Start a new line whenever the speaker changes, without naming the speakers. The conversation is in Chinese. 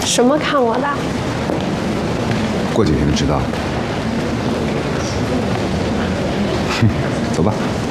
什么看我的？
过几天就知道了。走吧。